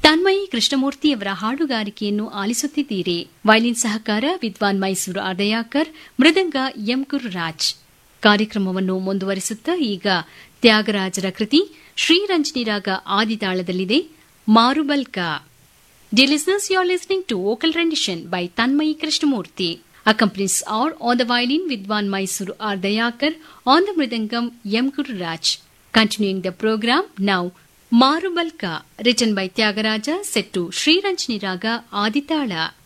Tanmayi ಕೃಷ್ಣಮೂರ್ತಿಯವರ ಹಾಡುಗಾರಿಕೆಯನ್ನು ಆಲಿಸುತ್ತಿದ್ದೀರಿ. Violin ಸಹಕಾರ ವಿದ್ವಾನ್ ಮೈಸೂರು ಅರ್ದಯಾಕರ್, ಮೃದಂಗ M Gururaj. ಕಾರ್ಯಕ್ರಮವನ್ನು ಮುಂದುವರಿಸುತ್ತಾ ಈಗ ತ್ಯಾಗರಾಜರ ಕೃತಿ ಶ್ರೀರಂಜನಿ ರಾಗ ಆದಿತಾಳದಲ್ಲಿದೆ, ಮಾರುಬಲ್ಕ. Dear listeners, you are listening to vocal rendition by Tanmayi Krishnamurti. Accompanies are on the violin Vidwan Mysuru Ardayakar, on the mridangam M. Gururaj. Continuing the program now, Marubalka, written by Tyagaraja, set to Sri Ranjani Raga Aditala.